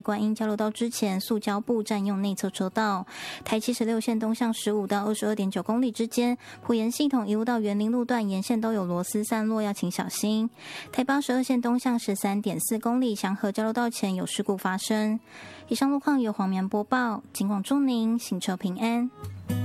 观音交流道之前，塑胶布占用内侧车道。台76线东向15到22.9公里之间，埔盐系统一路到园林路段沿线都有螺丝散落，要请小心。台82线东向13.4公里，祥和交流道前有事故发生。以上路况由黄棉播报，尽管祝您行车平安。